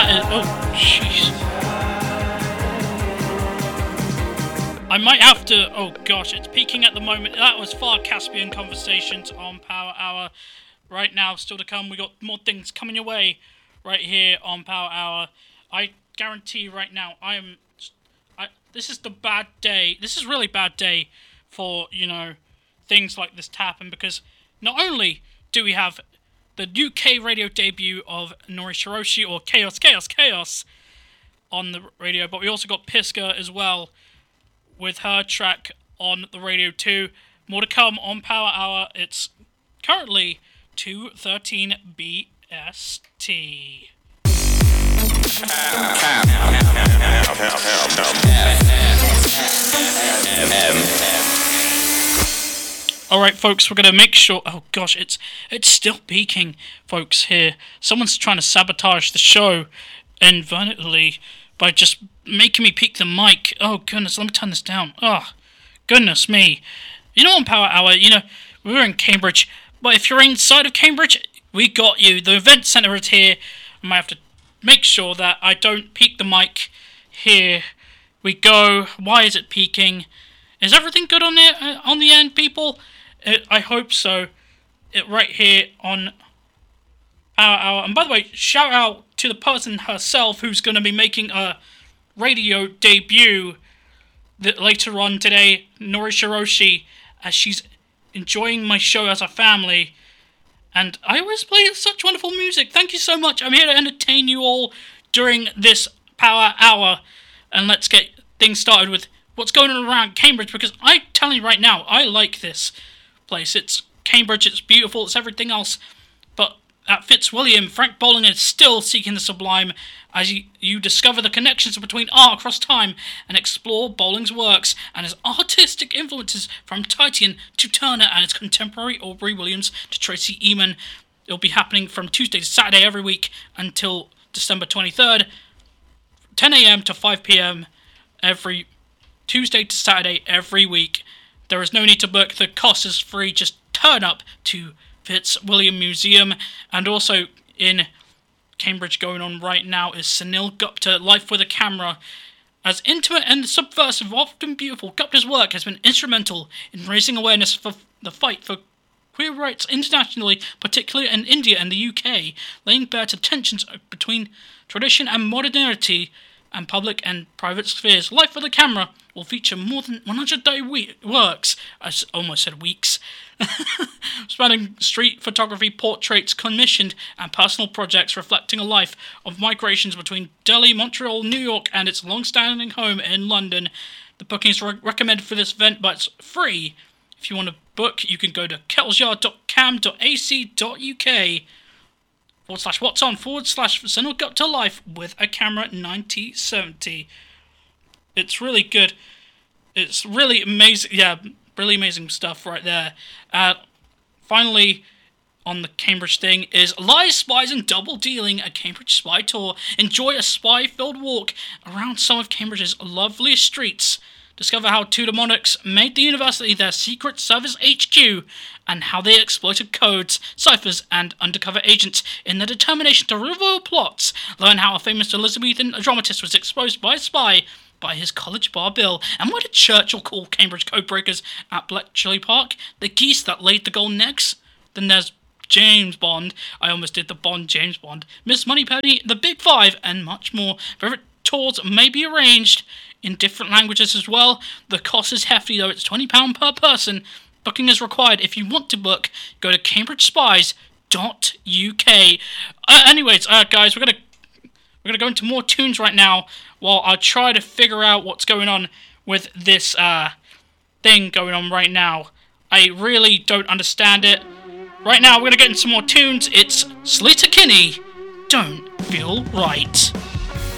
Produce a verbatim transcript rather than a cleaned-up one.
That is... Oh, jeez. I might have to... Oh, gosh, it's peaking at the moment. That was Far Caspian Conversations on Power Hour. Right now, still to come, we got more things coming your way right here on Power Hour. I guarantee right now, I am... I, this is the bad day. This is really bad day for, you know, things like this to happen, because not only do we have the U K radio debut of Nori Shiroshi, or Chaos, Chaos, Chaos, on the radio, but we also got Piska as well, with her track on the radio too. More to come on Power Hour. It's currently two thirteen B S T. Alright folks, we're going to make sure... Oh gosh, it's it's still peaking, folks, here. Someone's trying to sabotage the show inadvertently by just making me peak the mic. Oh goodness, let me turn this down. Oh, goodness me. You know, on Power Hour, you know, we were in Cambridge, but if you're inside of Cambridge, we got you. The event centre is here. I might have to make sure that I don't peak the mic. Here we go. Why is it peaking? Is everything good on the, uh, on the end, people? It, I hope so. It right here on Power Hour. And by the way, shout out to the person herself who's going to be making a radio debut that later on today, Nori Shiroshi, as she's enjoying my show as a family. And I always play such wonderful music. Thank you so much. I'm here to entertain you all during this Power Hour. And let's get things started with what's going on around Cambridge, because I'm telling you right now, I like this place. It's Cambridge, it's beautiful, it's everything else. But at Fitzwilliam, Frank Bowling is still seeking the sublime as you, you discover the connections between art across time and explore Bowling's works and his artistic influences from Titian to Turner and his contemporary Aubrey Williams to Tracy Emin. It'll be happening from Tuesday to Saturday every week until December twenty-third, ten a.m. to five p.m. every Tuesday to Saturday every week. There is no need to book. The cost is free. Just turn up to Fitzwilliam Museum. And also in Cambridge going on right now is Sunil Gupta, Life with a Camera. As intimate and subversive, often beautiful, Gupta's work has been instrumental in raising awareness for the fight for queer rights internationally, particularly in India and the U K, laying bare to tensions between tradition and modernity and public and private spheres. Life with a Camera will feature more than one hundred day we- works, I almost said weeks, spanning street photography, portraits commissioned, and personal projects reflecting a life of migrations between Delhi, Montreal, New York, and its long-standing home in London. The booking is re- recommended for this event, but it's free. If you want to book, you can go to kettlesyard dot cam dot a c dot u k forward slash what's on forward slash Sunil Gupta Life with a Camera ninety seventy. It's really good. It's really amazing. Yeah, really amazing stuff right there. Uh, finally, on the Cambridge thing is Lies, Spies and Double Dealing, a Cambridge spy tour. Enjoy a spy-filled walk around some of Cambridge's loveliest streets. Discover how Tudor monarchs made the university their secret service H Q and how they exploited codes, ciphers, and undercover agents in their determination to reveal plots. Learn how a famous Elizabethan dramatist was exposed by a spy by his college bar bill. And why did Churchill call Cambridge codebreakers at Bletchley Park the geese that laid the golden eggs? Then there's James Bond. I almost did the Bond James Bond. Miss Moneypenny, The Big Five, and much more. Favorite tours may be arranged in different languages as well. The cost is hefty though, it's twenty pounds per person. Booking is required. If you want to book, go to cambridge spies dot u k. Uh, anyways, uh, guys, we're gonna we're gonna go into more tunes right now while I try to figure out what's going on with this uh, thing going on right now. I really don't understand it. Right now, we're gonna get into some more tunes. It's Sleater-Kinney, Don't Feel Right.